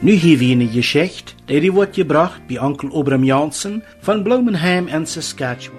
Nu hier weer een geschicht, die wordt gebracht bij onkel Obram Jansen van Bloemenham en Saskatchewan.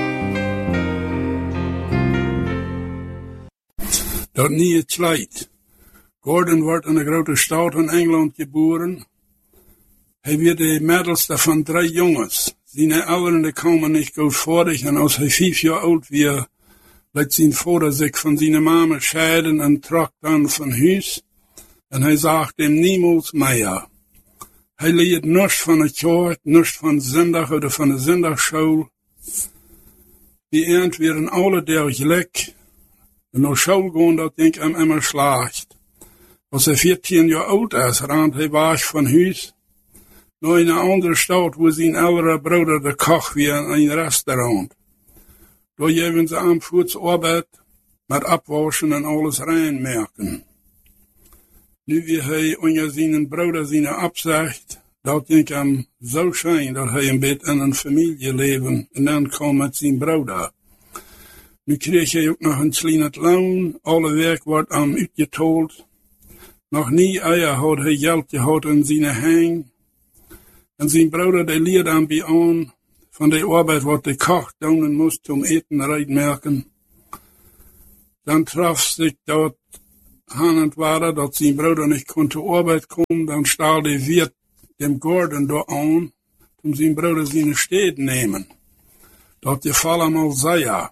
Dat nieuwe Sleit. Gordon wordt in de grote stad in Engeland geboren. Hij werd de middelste van 3 jongens. Zijn ouderen komen niet goedvorderd en als hij 5 jaar oud werd, liet zijn vader zich van zijn mama scheiden en trok dan van huis. En hij zag hem niemals meer. Hij leert niets van de kerk, niets van zondag of van de zondagschool. Die eind werden alle der gelijk. En naar school gaan, dat denk ik hem immer slecht. Als hij 14 jaar oud is, rent hij weg van huis. Naar een andere stad, waar zijn oudere broeder de koch weer in een restaurant. Daar geven ze aan voedsarbeid, met afwassen en alles reinmerken. Nu wie hij onder zijn broeder zijn opzegt, dat denk ik hem zo schijn dat hij een beetje in een familie leven en dan komt met zijn broeder. Nu kreeg hij ook nog een klein loon, alle werk wordt hem uitgetold. Nog niet eier had hij geld gehad in zijn hang. En zijn broeder die leerde hem bij aan van de arbeid wat de koch doen moest om eten reinmerken. Dan trof zich dat hanend waren dat zijn broeder niet kon te arbeid komen, dan staal de wirt dem Gordon door aan, om zijn broeder zijn steed nemen. Dat geval hem al zei.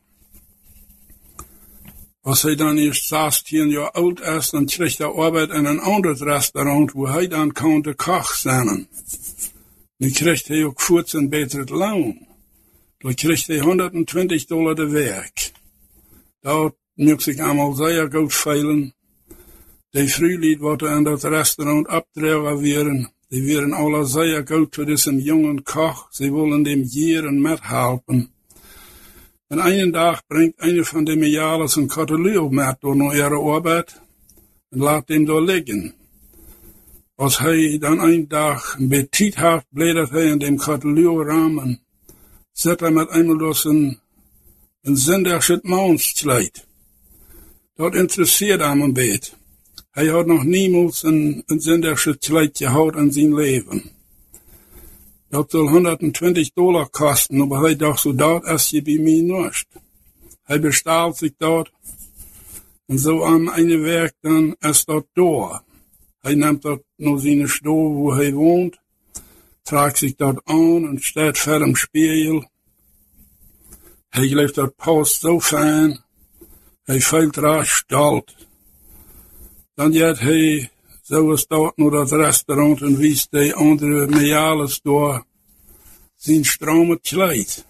Als hij dan eerst 16 jaar oud is, dan kreeg hij arbeid in een ander restaurant, waar hij dan kon de koch zijn. Nu kreeg hij ook voort een beter loon. Dan kreeg hij $120 de werk. Dat moet zich allemaal zeer goed veilen. De vrouwlied wat in dat restaurant opdragen werden, die werden alle zeer goed voor deze jonge koch. Ze willen dem jaren methelpen. En een dag brengt een van de mejales een kataleur met door naar ihre arbeid en laat hem daar liggen. Als hij dan een dag een beetje tijd heeft, bladert hij in dem kataleur ramen, zet hij met eenmaal door een zindagse maandsleit. Dat interesseert hem een beetje. Hij had nog niemals een zindagse sleit gehad in zijn leven. Dat zal $120 kosten, maar hij dacht zo, dat is je bij mij niet. Hij bestaalt zich dat. En zo aan een werk dan is dat door. Hij neemt dat naar zijn stoel waar hij woont, trekt zich dat aan en staat voor een spiegel. Hij geeft dat post zo fijn. Hij voelt raar stolz. Dan gaat hij zo staat naar dat restaurant en wijst de andere mejales door zijn stromend kleed.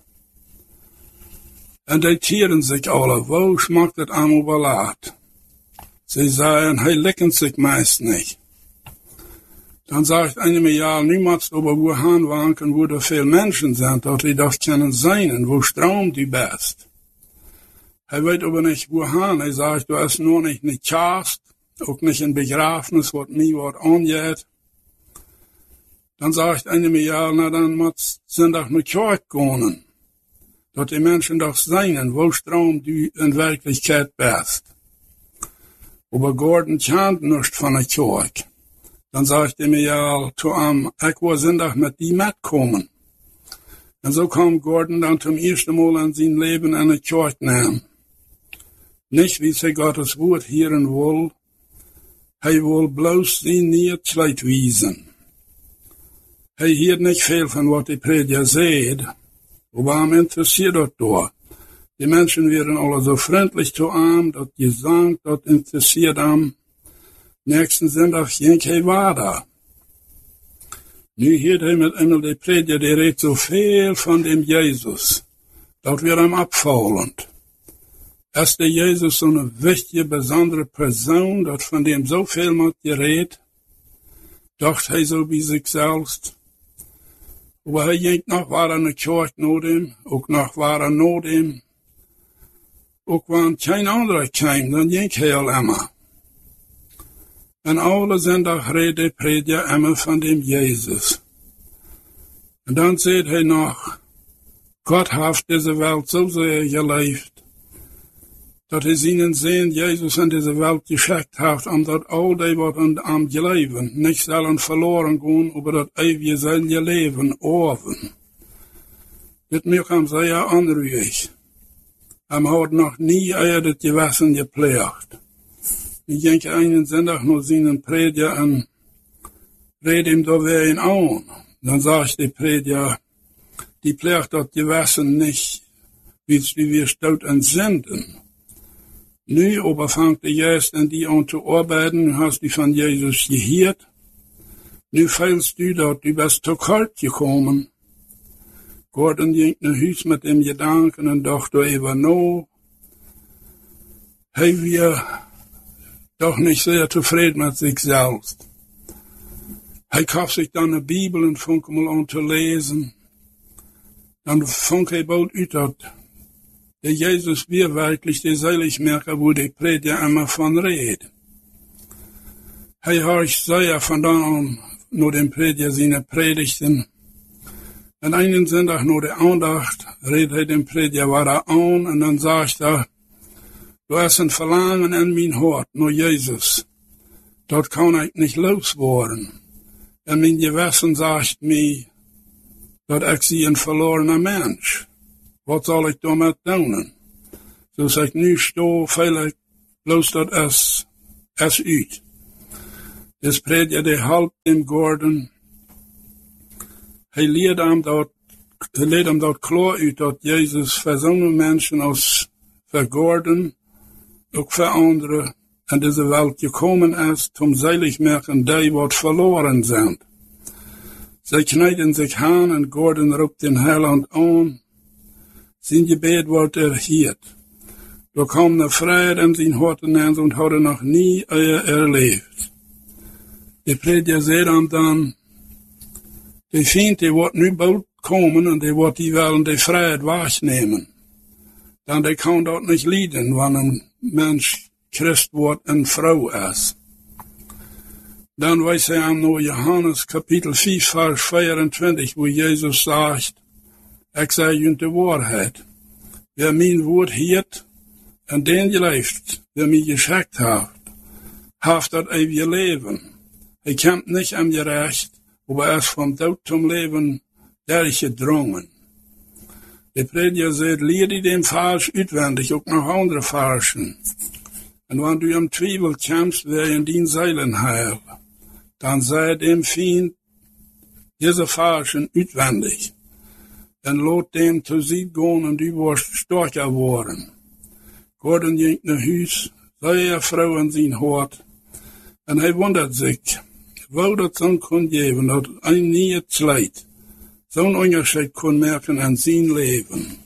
En die tieren zich alle, wo schmeckt het allemaal belaat? Ze zeiden, hij likken zich meist niet. Dan zegt een mejal, nu moet je over waar gaan wanken, waar er veel mensen zijn, dat die dat kunnen zijn en waar stroomt die best. Hij weet aber niet waar gaan. Hij zegt, er is nog niet een kerst, ook niet een begrafenis wat mij wat aangeeft. Dan zegt een mejal, nou dan moet zondag naar kerk gaan. Dat die mensen toch zijn en waar stroomt die in werkelijkheid best. Aber Gordon kent niets van de kerk. Dan zegt hij mejal zu hem, ik wil zondag met die metkomen. En zo kwam Gordon dan zum eerste Mal in zijn leven in de kerk nemen. Niet wie zij Gottes woord hieren wil, hij wil bloos zijn neersleit wijzen. Hij hield niet veel van wat de prediker zei, maar hem interesseert dat door. Die mensen werden alle zo vriendelijk zu hem, dat gezang, dat interesseert hem. Nächsten zondag ging hij verder. Nu hield hij met eenmaal de prediker, die reed zoveel van dem Jezus. Dat werd hem opvallend. Is de Jezus zo'n wichtige, bijzondere persoon, dat van dem zoveel moet gereed? Dacht hij zo bij zichzelf. Maar hij ging nog waar in de kerk naar hem, ook nog waar naar hem. Ook wanneer geen andere kwam, dan ging hij al immer. En alle zondag reed de prediker immer van dem Jezus. En dan zei hij nog, God heeft deze wereld zo zeer geleefd, dat hij zijn Sehen Jesus in deze Welt geschickt heeft, omdat al die wat am leven niet zullen verloren gaan, aber dat eeuwige zullen leven oven. Dit maakt hem zeer onruhig. Hem had nog nie het gewassen gepleegd. Ik denk einen zondag nog zijn prediger en red hem da weer in aan. Dan sagt die prediger, die pleegt dat gewassen nicht, wie wir stout en zenden. Nu aber fangt er juist an die an zu arbeiten, hast du von Jesus gehört. Nu feilst du dort, du bist zu kalt gekommen. Gordon ging nach Hus mit dem Gedanken und dachte über no. Hey, wir doch nicht sehr zufrieden mit sich selbst. Hij kauft sich dann eine Bibel und fängt mal an zu lesen. Dann fängt er bald uit dat der Jesus wir wirklich der Seligmerker, wo die Prediger immer von redet. Hij horcht sehr von dann an nur den Prediger seine Predigten. Und einen Sonntag nur der Andacht redet er den Prediger weiter an und dann sagt er, du hast ein Verlangen in mein Hort, nur Jesus. Dort kann ich nicht loswerden. Und mein Gewissen sagt mir, dass ich sie ein verlorener Mensch. Was soll ich damit tun? So sag ich nu stehe, vielleicht bloß das es uit. Das Prediger, der halb dem Gordon, hij leert hem dat klar uit, dat Jesus für so Menschen als für Gordon, auch für andere, in diese Welt gekommen ist, zum Seligmachen die, wat verloren sind. Sie kneten sich an und Gordon ruft den Heiland an. Sein Gebet wird erhört. Da kam eine Freiheit in sein Hort und hat noch nie erlebt. Die Prediger sagt ihm dann, die Feind, die wird nu bald kommen und die wird die wollen die Freiheit wahrnehmen. Dann die kann dort nicht leiden, wenn ein Mensch Christ wird und Frau ist. Dann weiß er ihm nur Johannes Kapitel 5, Vers 24, wo Jesus sagt, ich sage ihnen die Wahrheit. Wer mein Wort hört und den gelebt, wer mich geschickt hat das ewige Leben. Er kämpft nicht am Gerecht, aber er ist vom Tod zum Leben durchgedrungen. Der Prediger sagt, lehre dem Vers auswendig, auch noch andere Versen. Und wenn du im Zweifel kämpfst, wer in den Seilen heil, dann sei dem Feind diese Versen auswendig. Und lot dem zu Sieg gehen und du wirst stärker worden. Gordon ging nach Hus, sei Frau in sein Hort, und er wundert sich, wo das so kann geben, dass ein nie Leid so einen Unterschied kann merken an sein Leben.